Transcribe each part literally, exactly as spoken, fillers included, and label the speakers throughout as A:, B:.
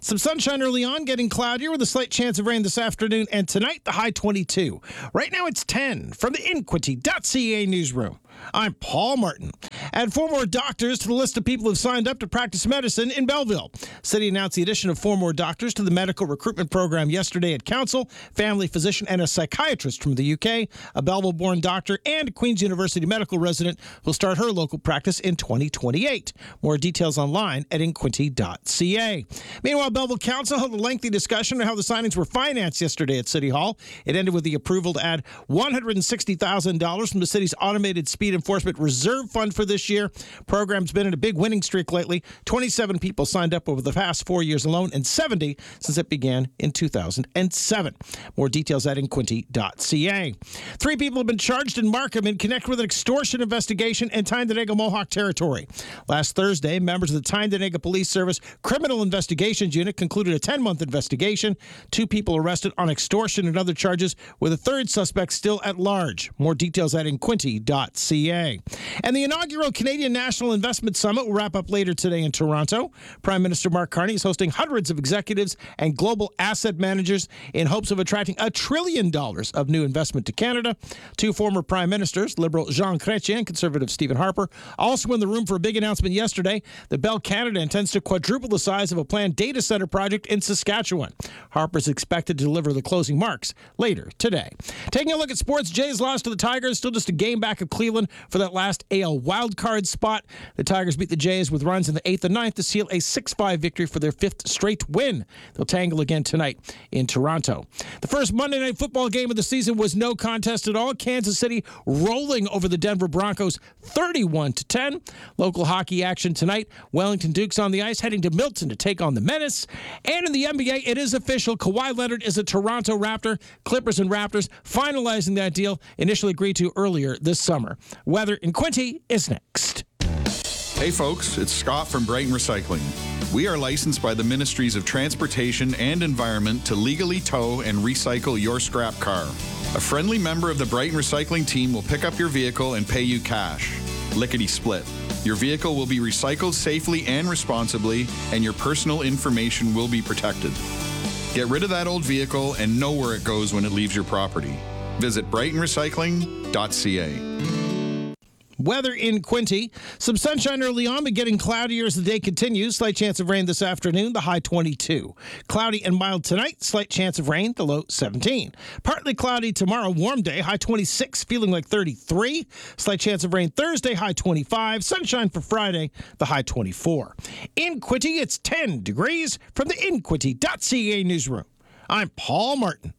A: Some sunshine early on, getting cloudier with a slight chance of rain this afternoon, and tonight the high twenty-two. Right now it's ten. From the Inquity dot C A newsroom, I'm Paul Martin. Add four more doctors to the list of people who've signed up to practice medicine in Belleville. City announced the addition of four more doctors to the medical recruitment program yesterday at Council, family physician and a psychiatrist from the U K, a Belleville-born doctor, and a Queen's University medical resident will start her local practice in twenty twenty-eight. More details online at Inquity dot C A. Meanwhile, Belleville Council held a lengthy discussion on how the signings were financed yesterday at City Hall. It ended with the approval to add one hundred sixty thousand dollars from the city's automated speed enforcement reserve fund for this year. Program's been in a big winning streak lately. twenty-seven people signed up over the past four years alone, and seventy since it began in two thousand seven. More details at Inquity dot C A. Three people have been charged in Markham in connection with an extortion investigation in Tyndonega Mohawk territory. Last Thursday, members of the Tyndonega Police Service Criminal Investigations Unit concluded a ten-month investigation. Two people arrested on extortion and other charges, with a third suspect still at large. More details at Inquity dot C A. And the inaugural Canadian National Investment Summit will wrap up later today in Toronto. Prime Minister Mark Carney is hosting hundreds of executives and global asset managers in hopes of attracting a trillion dollars of new investment to Canada. Two former prime ministers, Liberal Jean Chrétien and Conservative Stephen Harper, also in the room for a big announcement yesterday. The Bell Canada intends to quadruple the size of a planned data center project in Saskatchewan. Harper is expected to deliver the closing marks later today. Taking a look at sports, Jays lost to the Tigers, still just a game back of Cleveland for that last A L wildcard spot. The Tigers beat the Jays with runs in the eighth and ninth to seal a six five victory for their fifth straight win. They'll tangle again tonight in Toronto. The first Monday Night Football game of the season was no contest at all. Kansas City rolling over the Denver Broncos thirty-one to ten. Local hockey action tonight. Wellington Dukes on the ice, heading to Milton to take on the Menace. And in the N B A, it is official. Kawhi Leonard is a Toronto Raptor. Clippers and Raptors finalizing that deal, initially agreed to earlier this summer. Weather in Quinty is next.
B: Hey folks, it's Scott from Brighton Recycling. We are licensed by the Ministries of Transportation and Environment to legally tow and recycle your scrap car. A friendly member of the Brighton Recycling team will pick up your vehicle and pay you cash. Lickety split. Your vehicle will be recycled safely and responsibly, and your personal information will be protected. Get rid of that old vehicle and know where it goes when it leaves your property. Visit Brighton Recycling dot C A.
A: Weather in Quinty. Some sunshine early on, but getting cloudier as the day continues. Slight chance of rain this afternoon, the high twenty-two. Cloudy and mild tonight, slight chance of rain, the low seventeen. Partly cloudy tomorrow, warm day, high twenty-six, feeling like thirty-three. Slight chance of rain Thursday, high twenty-five. Sunshine for Friday, the high twenty-four. In Quinty, it's ten degrees. From the Inquity dot C A newsroom, I'm Paul Martin.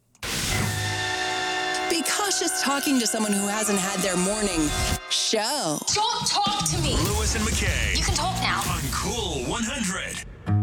C: Be cautious talking to someone who hasn't had their morning show.
D: Don't talk to me.
E: Lewis and McKay.
D: You can talk now.
E: On Cool one hundred.